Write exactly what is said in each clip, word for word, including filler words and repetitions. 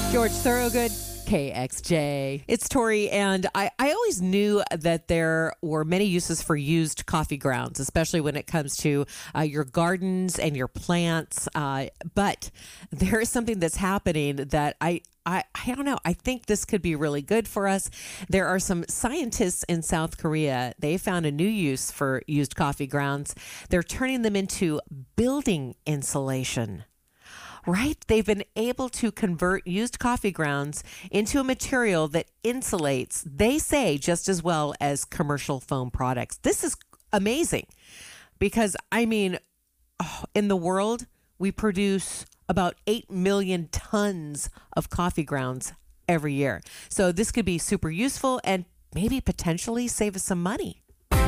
George Thorogood, K X J. It's Tori, and I, I always knew that there were many uses for used coffee grounds, especially when it comes to uh, your gardens and your plants. Uh, but there is something that's happening that I, I, I don't know. I think this could be really good for us. There are some scientists in South Korea. They found a new use for used coffee grounds. They're turning them into building insulation. Right? They've been able to convert used coffee grounds into a material that insulates, they say, just as well as commercial foam products. This is amazing because, I mean, oh, in the world, we produce about eight million tons of coffee grounds every year. So this could be super useful and maybe potentially save us some money.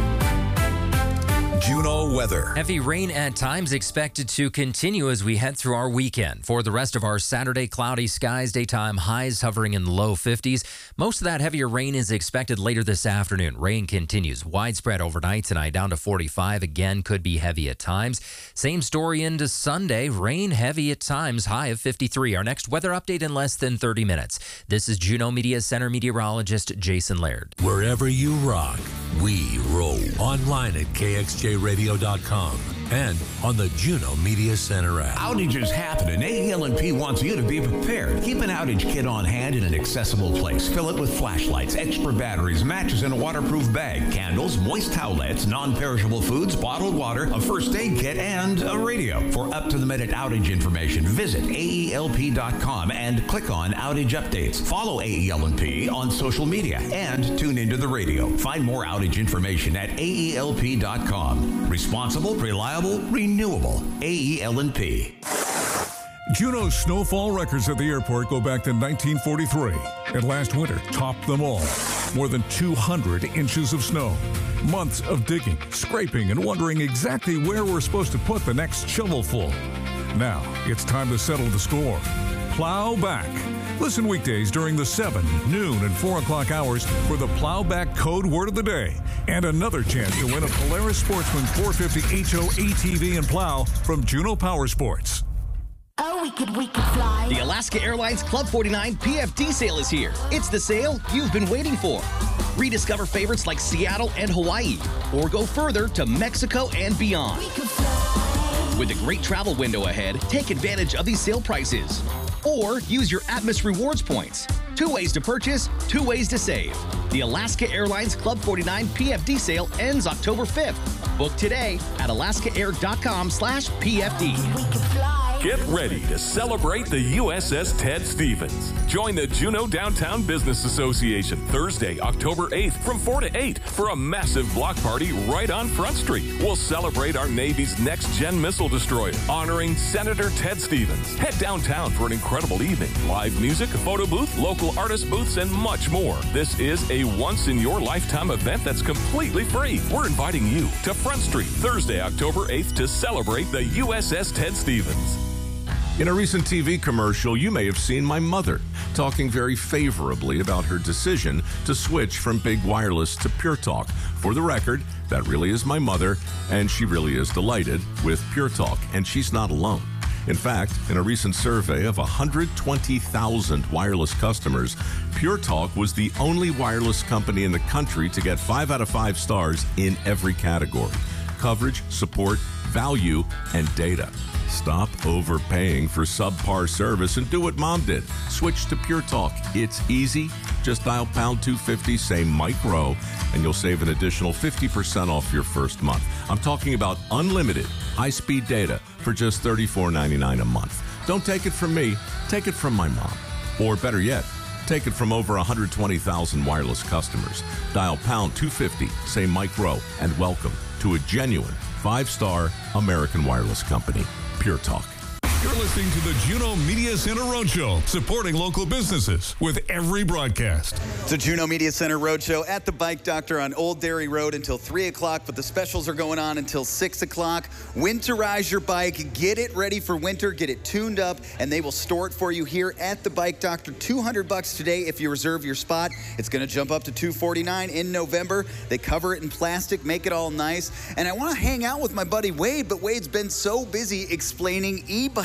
Juneau weather. Heavy rain at times expected to continue as we head through our weekend. For the rest of our Saturday, cloudy skies, daytime highs hovering in the low fifties. Most of that heavier rain is expected later this afternoon. Rain continues widespread overnight tonight down to forty-five. Again, could be heavy at times. Same story into Sunday. Rain heavy at times, high of fifty-three. Our next weather update in less than thirty minutes. This is Juneau Media Center meteorologist Jason Laird. Wherever you rock, we roll. Online at K X J radio dot com and on the Juneau Media Center app. Outages happen, and A E L and P wants you to be prepared. Keep an outage kit on hand in an accessible place. Fill it with flashlights, extra batteries, matches in a waterproof bag, candles, moist towelettes, non-perishable foods, bottled water, a first aid kit, and a radio. For up-to-the-minute outage information, visit A E L P dot com and click on Outage Updates. Follow A E L and P on social media and tune into the radio. Find more outage information at A E L P dot com. Responsible, reliable, renewable. A E L and P. Juneau's snowfall records at the airport go back to nineteen forty-three, and last winter topped them all. More than two hundred inches of snow. Months of digging, scraping, and wondering exactly where we're supposed to put the next shovelful. Now, it's time to settle the score. Plow back. Listen weekdays during the seven, noon, and four o'clock hours for the Plowback Code Word of the Day and another chance to win a Polaris Sportsman four fifty H O A T V and plow from Juneau Power Sports. Oh, we could, we could fly. The Alaska Airlines Club forty-nine P F D sale is here. It's the sale you've been waiting for. Rediscover favorites like Seattle and Hawaii, or go further to Mexico and beyond. We could fly. With a great travel window ahead, take advantage of these sale prices. Or use your Atmos Rewards points. Two ways to purchase, two ways to save. The Alaska Airlines Club forty-nine P F D sale ends October fifth. Book today at alaska air dot com slash P F D. We could fly. Get ready to celebrate the U S S Ted Stevens. Join the Juneau Downtown Business Association Thursday, October eighth from four to eight for a massive block party right on Front Street. We'll celebrate our Navy's next-gen missile destroyer, honoring Senator Ted Stevens. Head downtown for an incredible evening. Live music, a photo booth, local artist booths, and much more. This is a once-in-your-lifetime event that's completely free. We're inviting you to Front Street Thursday, October eighth to celebrate the U S S Ted Stevens. In a recent T V commercial, you may have seen my mother talking very favorably about her decision to switch from Big Wireless to Pure Talk. For the record, that really is my mother, and she really is delighted with Pure Talk, and she's not alone. In fact, in a recent survey of one hundred twenty thousand wireless customers, Pure Talk was the only wireless company in the country to get five out of five stars in every category: coverage, support, value, and data. Stop overpaying for subpar service and do what Mom did. Switch to Pure Talk. It's easy. Just dial pound two fifty, say micro, and you'll save an additional fifty percent off your first month. I'm talking about unlimited high-speed data for just thirty-four ninety-nine a month. Don't take it from me. Take it from my mom. Or better yet, take it from over one hundred twenty thousand wireless customers. Dial pound two fifty, say micro, and welcome to a genuine five-star American wireless company. Pure Talk. You're listening to the Juneau Media Center Roadshow, supporting local businesses with every broadcast. It's a Juneau Media Center Roadshow at the Bike Doctor on Old Dairy Road until three o'clock, but the specials are going on until six o'clock. Winterize your bike. Get it ready for winter. Get it tuned up, and they will store it for you here at the Bike Doctor. two hundred bucks today if you reserve your spot. It's going to jump up to two forty-nine in November. They cover it in plastic, make it all nice. And I want to hang out with my buddy Wade, but Wade's been so busy explaining e-bike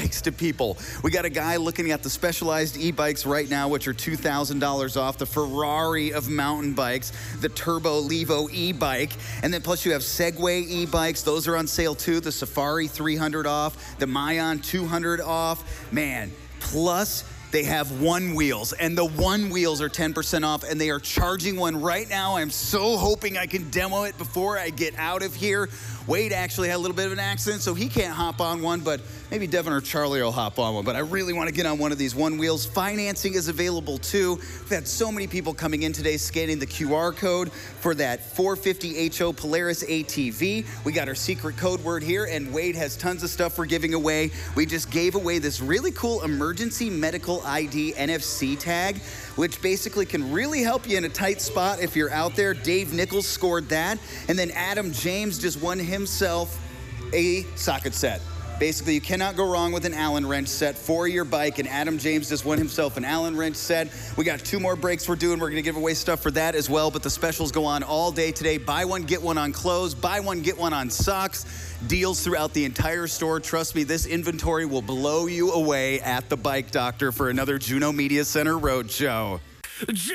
e-bikes to people. We got a guy looking at the Specialized e-bikes right now, which are two thousand dollars off, the Ferrari of mountain bikes, the Turbo Levo e-bike, and then plus you have Segway e-bikes. Those are on sale too. The Safari three hundred off, the Mayan two hundred off. Man, plus they have one wheels, and the one wheels are ten percent off, and they are charging one right now. I'm so hoping I can demo it before I get out of here. Wade actually had a little bit of an accident, so he can't hop on one, but maybe Devin or Charlie will hop on one. But I really want to get on one of these one wheels. Financing is available too. We've had so many people coming in today scanning the Q R code for that four fifty H O Polaris A T V. We got our secret code word here, and Wade has tons of stuff we're giving away. We just gave away this really cool emergency medical I D N F C tag, which basically can really help you in a tight spot if you're out there. Dave Nichols scored that. And then Adam James just won himself a socket set. Basically, you cannot go wrong with an Allen wrench set for your bike, and Adam James just won himself an Allen wrench set. We got two more breaks we're doing. We're going to give away stuff for that as well, but the specials go on all day today. Buy one, get one on clothes. Buy one, get one on socks. Deals throughout the entire store. Trust me, this inventory will blow you away at the Bike Doctor for another Juneau Media Center Roadshow.